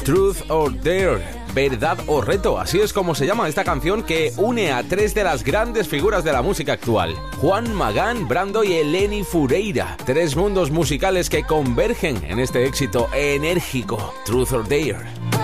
Truth or Dare, verdad o reto, así es como se llama esta canción que une a tres de las grandes figuras de la música actual: Juan Magán, Brando y Eleni Foureira. Tres mundos musicales que convergen en este éxito enérgico, Truth or Dare.